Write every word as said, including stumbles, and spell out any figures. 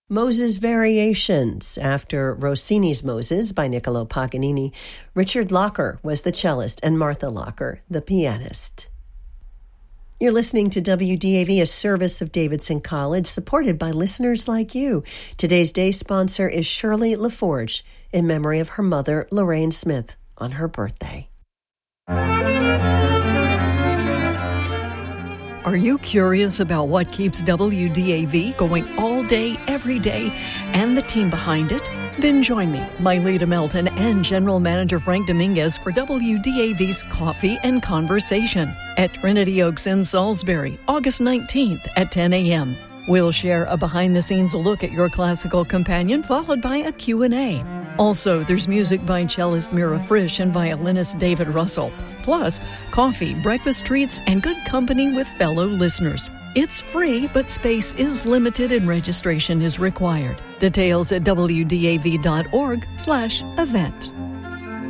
Moses Variations. After Rossini's Moses by Niccolo Paganini, Richard Locker was the cellist and Martha Locker, the pianist. You're listening to W D A V, a service of Davidson College, supported by listeners like you. Today's day sponsor is Shirley LaForge, in memory of her mother, Lorraine Smith, on her birthday. Are you curious about what keeps W D A V going all day, every day, and the team behind it? Then join me, Myleta Melton, and General Manager Frank Dominguez for W D A V's Coffee and Conversation at Trinity Oaks in Salisbury, August nineteenth at ten a.m. We'll share a behind-the-scenes look at your classical companion, followed by a Q and A. Also, there's music by cellist Mira Frisch and violinist David Russell. Plus, coffee, breakfast treats, and good company with fellow listeners. It's free, but space is limited and registration is required. Details at W D A V dot org slash event.